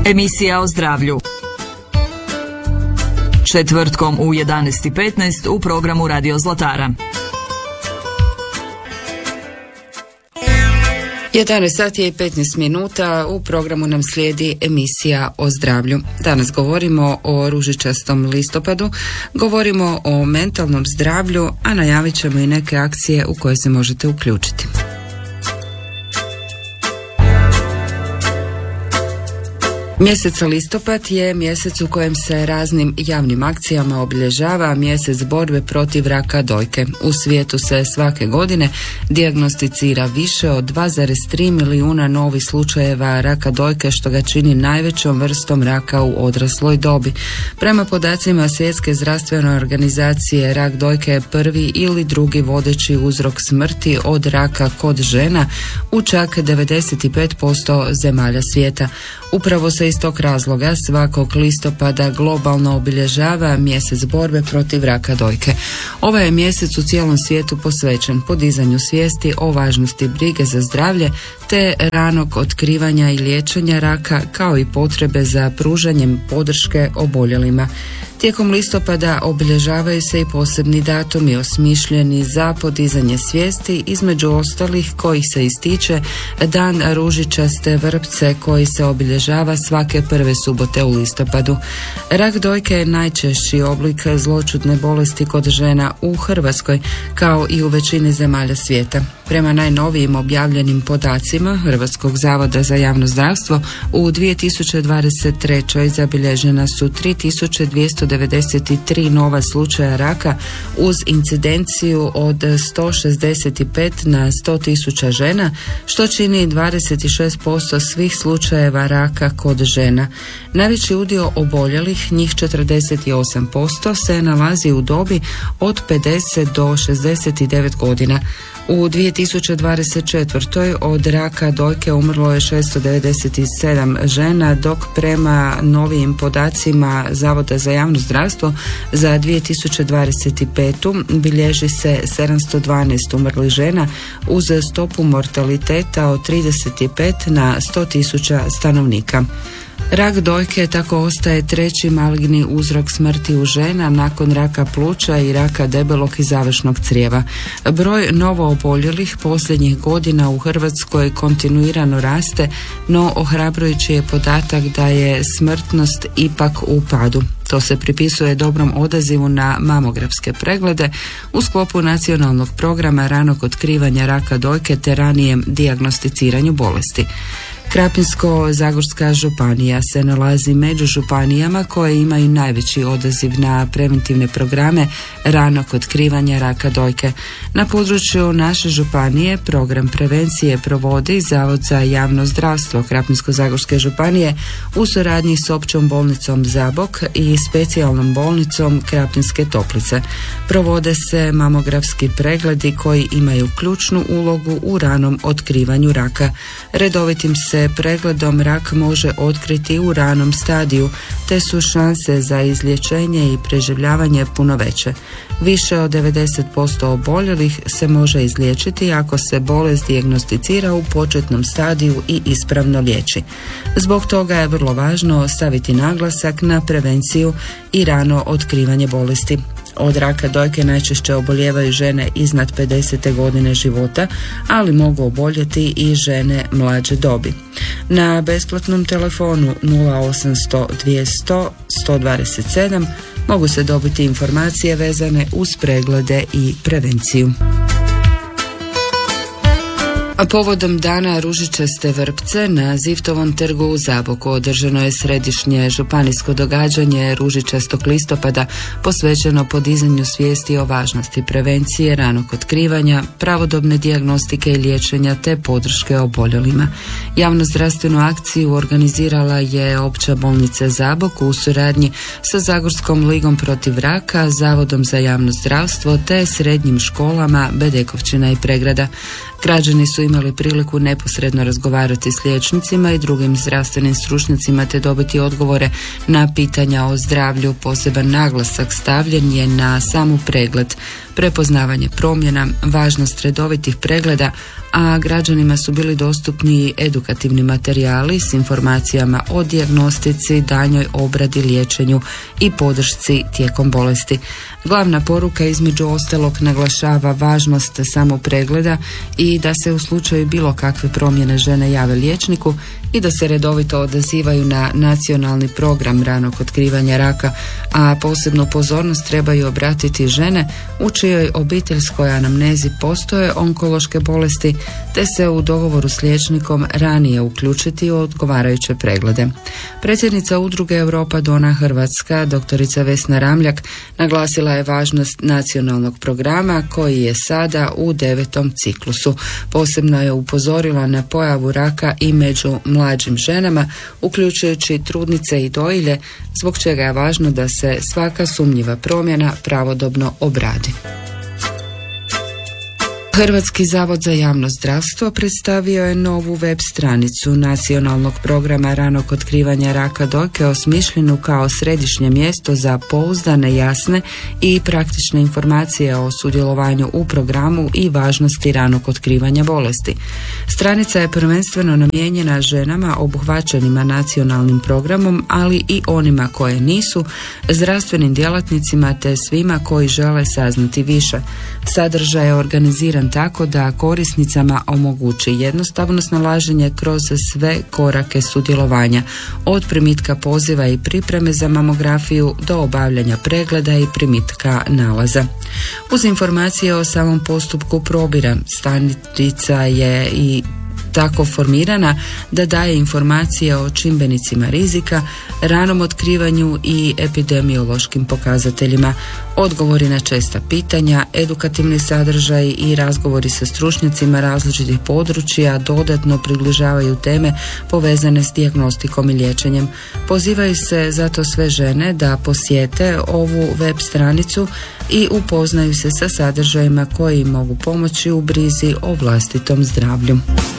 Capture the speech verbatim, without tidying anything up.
Emisija o zdravlju. Četvrtkom u jedanaest i petnaest u programu Radio Zlatara. jedanaest sati i petnaest minuta, u programu nam slijedi emisija o zdravlju. Danas govorimo o ružičastom listopadu, govorimo o mentalnom zdravlju, a najavit ćemo i neke akcije u koje se možete uključiti. Mjesec listopad je mjesec u kojem se raznim javnim akcijama obilježava mjesec borbe protiv raka dojke. U svijetu se svake godine dijagnosticira više od dva zarez tri milijuna novih slučajeva raka dojke, što ga čini najvećom vrstom raka u odrasloj dobi. Prema podacima Svjetske zdravstvene organizacije, rak dojke je prvi ili drugi vodeći uzrok smrti od raka kod žena u čak devedeset pet posto zemalja svijeta. Upravo se iz tog razloga svakog listopada globalno obilježava mjesec borbe protiv raka dojke. Ovaj je mjesec u cijelom svijetu posvećen podizanju svijesti o važnosti brige za zdravlje te ranog otkrivanja i liječenja raka, kao i potrebe za pružanjem podrške oboljelima. Tijekom listopada obilježavaju se i posebni datumi osmišljeni za podizanje svijesti, između ostalih kojih se ističe Dan ružičaste vrpce koji se obilježava svake prve subote u listopadu. Rak dojke je najčešći oblik zloćudne bolesti kod žena u Hrvatskoj, kao i u većini zemalja svijeta. Prema najnovijim objavljenim podacima Hrvatskog zavoda za javno zdravstvo, u dvije tisuće dvadeset trećoj zabilježena su tri tisuće dvjesto devedeset tri nova slučaja raka uz incidenciju od sto šezdeset pet na sto tisuća žena, što čini dvadeset šest posto svih slučajeva raka kod žena. Najveći udio oboljelih, njih četrdeset osam posto, se nalazi u dobi od pedeset do šezdeset devet godina. U dvije tisuće dvadeset četvrtoj od raka dojke umrlo je šesto devedeset sedam žena, dok prema novijim podacima Zavoda za javno zdravstvo za dvije tisuće dvadeset petu bilježi se sedamsto dvanaest umrlih žena uz stopu mortaliteta od trideset pet na sto tisuća stanovnika. Rak dojke tako ostaje treći maligni uzrok smrti u žena nakon raka pluća i raka debelog i završnog crijeva. Broj novo oboljelih posljednjih godina u Hrvatskoj kontinuirano raste, no ohrabrujući je podatak da je smrtnost ipak u padu. To se pripisuje dobrom odazivu na mamografske preglede u sklopu nacionalnog programa ranog otkrivanja raka dojke te ranijem dijagnosticiranju bolesti. Krapinsko-zagorska županija se nalazi među županijama koje imaju najveći odaziv na preventivne programe ranog otkrivanja raka dojke. Na području naše županije program prevencije provodi Zavod za javno zdravstvo Krapinsko-zagorske županije u suradnji s Općom bolnicom Zabok i specijalnom bolnicom Krapinske Toplice. Provode se mamografski pregledi koji imaju ključnu ulogu u ranom otkrivanju raka. Redovitim se pregledom rak može otkriti u ranom stadiju, te su šanse za izlječenje i preživljavanje puno veće. Više od devedeset posto oboljelih se može izliječiti ako se bolest dijagnosticira u početnom stadiju i ispravno liječi. Zbog toga je vrlo važno staviti naglasak na prevenciju i rano otkrivanje bolesti. Od raka dojke najčešće obolijevaju žene iznad pedesete godine života, ali mogu oboljeti i žene mlađe dobi. Na besplatnom telefonu nula osamsto dvjesto sto dvadeset sedam mogu se dobiti informacije vezane uz preglede i prevenciju. A povodom Dana ružičaste vrpce na Zivtovom trgu u Zaboku održano je središnje županijsko događanje ružičastog listopada posvećeno podizanju svijesti o važnosti prevencije, ranog otkrivanja, pravodobne dijagnostike i liječenja te podrške oboljelima. Javnozdravstvenu akciju organizirala je Opća bolnica Zabok u suradnji sa Zagorskom ligom protiv raka, Zavodom za javno zdravstvo te srednjim školama Bedekovčina i Pregrada. Građani su imali priliku neposredno razgovarati s liječnicima i drugim zdravstvenim stručnjacima te dobiti odgovore na pitanja o zdravlju. Poseban naglasak stavljen je na samu pregled, prepoznavanje promjena, važnost redovitih pregleda, a građanima su bili dostupni edukativni materijali s informacijama o dijagnostici, daljnjoj obradi, liječenju i podršci tijekom bolesti. Glavna poruka između ostalog naglašava važnost samopregleda i da se u slučaju bilo kakve promjene žene jave liječniku i da se redovito odazivaju na nacionalni program ranog otkrivanja raka, a posebnu pozornost trebaju obratiti žene u čijoj obiteljskoj anamnezi postoje onkološke bolesti, te se u dogovoru s liječnikom ranije uključiti u odgovarajuće preglede. Predsjednica udruge Europa Dona Hrvatska, doktorica Vesna Ramljak, naglasila je važnost nacionalnog programa koji je sada u devetom ciklusu. Posebno je upozorila na pojavu raka i među mlađim ženama, uključujući trudnice i dojilje, zbog čega je važno da se svaka sumnjiva promjena pravodobno obradi. Hrvatski zavod za javno zdravstvo predstavio je novu web stranicu nacionalnog programa ranog otkrivanja raka dojke, osmišljenu kao središnje mjesto za pouzdane, jasne i praktične informacije o sudjelovanju u programu i važnosti ranog otkrivanja bolesti. Stranica je prvenstveno namijenjena ženama obuhvaćenima nacionalnim programom, ali i onima koje nisu, zdravstvenim djelatnicima te svima koji žele saznati više. Sadržaj je organiziran tako da korisnicama omogući jednostavno snalaženje kroz sve korake sudjelovanja, od primitka poziva i pripreme za mamografiju do obavljanja pregleda i primitka nalaza. Uz informacije o samom postupku probira, stranica je i tako formirana da daje informacije o čimbenicima rizika, ranom otkrivanju i epidemiološkim pokazateljima, odgovori na česta pitanja, edukativni sadržaji i razgovori sa stručnjacima različitih područja dodatno približavaju teme povezane s dijagnostikom i liječenjem. Pozivaju se zato sve žene da posjete ovu web stranicu i upoznaju se sa sadržajima koji im mogu pomoći u brizi o vlastitom zdravlju.